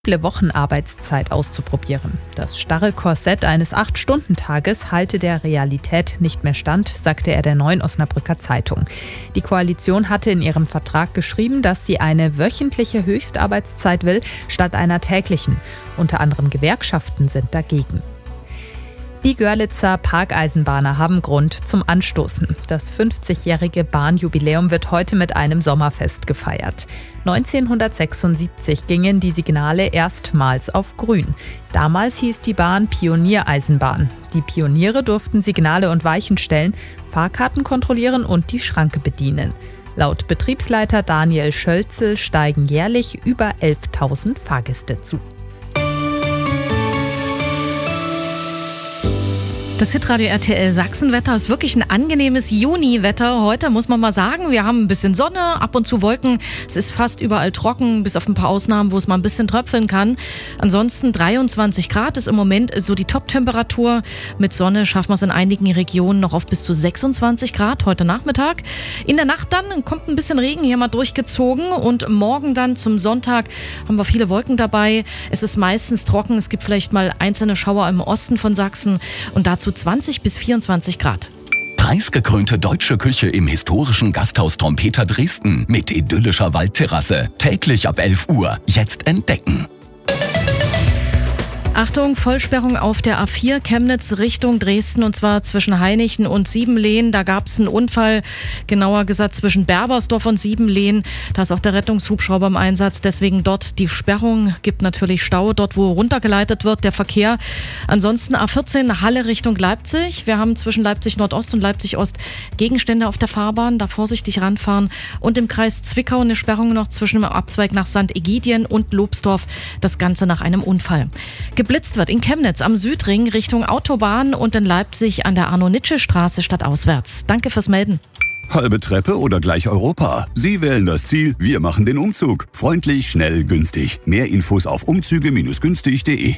Wochenarbeitszeit auszuprobieren. Das starre Korsett eines 8-Stunden-Tages halte der Realität nicht mehr stand, sagte er der Neuen Osnabrücker Zeitung. Die Koalition hatte in ihrem Vertrag geschrieben, dass sie eine wöchentliche Höchstarbeitszeit will, statt einer täglichen. Unter anderem Gewerkschaften sind dagegen. Die Görlitzer Parkeisenbahner haben Grund zum Anstoßen. Das 50-jährige Bahnjubiläum wird heute mit einem Sommerfest gefeiert. 1976 gingen die Signale erstmals auf grün. Damals hieß die Bahn Pioniereisenbahn. Die Pioniere durften Signale und Weichen stellen, Fahrkarten kontrollieren und die Schranke bedienen. Laut Betriebsleiter Daniel Schölzel steigen jährlich über 11.000 Fahrgäste zu. Das Hitradio RTL Sachsenwetter ist wirklich ein angenehmes Juniwetter. Heute muss man mal sagen, wir haben ein bisschen Sonne, ab und zu Wolken. Es ist fast überall trocken, bis auf ein paar Ausnahmen, wo es mal ein bisschen tröpfeln kann. Ansonsten 23 Grad ist im Moment so die Top-Temperatur. Mit Sonne schaffen wir es in einigen Regionen noch auf bis zu 26 Grad heute Nachmittag. In der Nacht dann kommt ein bisschen Regen hier mal durchgezogen und morgen dann zum Sonntag haben wir viele Wolken dabei. Es ist meistens trocken, es gibt vielleicht mal einzelne Schauer im Osten von Sachsen und dazu 20 bis 24 Grad. Preisgekrönte deutsche Küche im historischen Gasthaus Trompeter Dresden mit idyllischer Waldterrasse. Täglich ab 11 Uhr. Jetzt entdecken. Achtung, Vollsperrung auf der A4 Chemnitz Richtung Dresden und zwar zwischen Hainichen und Siebenlehn. Da gab es einen Unfall, genauer gesagt zwischen Berbersdorf und Siebenlehn. Da ist auch der Rettungshubschrauber im Einsatz, deswegen dort die Sperrung. Gibt natürlich Stau, dort wo runtergeleitet wird, der Verkehr. Ansonsten A14 Halle Richtung Leipzig. Wir haben zwischen Leipzig Nordost und Leipzig Ost Gegenstände auf der Fahrbahn, da vorsichtig ranfahren. Und im Kreis Zwickau eine Sperrung noch zwischen dem Abzweig nach St. Egidien und Lobsdorf. Das Ganze nach einem Unfall. Geblitzt wird in Chemnitz am Südring Richtung Autobahn und in Leipzig an der Arno-Nitsche-Straße stadtauswärts. Danke fürs Melden. Halbe Treppe oder gleich Europa? Sie wählen das Ziel, wir machen den Umzug. Freundlich, schnell, günstig. Mehr Infos auf umzüge-günstig.de.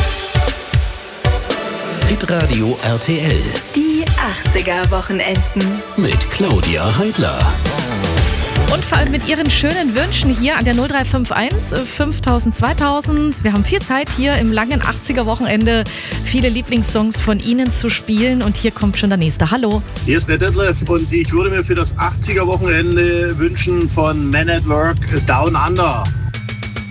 Hitradio RTL. Die 80er-Wochenenden. Mit Claudia Heidler. Und vor allem mit Ihren schönen Wünschen hier an der 0351 5000 2000. Wir haben viel Zeit hier im langen 80er-Wochenende, viele Lieblingssongs von Ihnen zu spielen. Und hier kommt schon der nächste. Hallo. Hier ist der Detlef und ich würde mir für das 80er-Wochenende wünschen von Men at Work Down Under.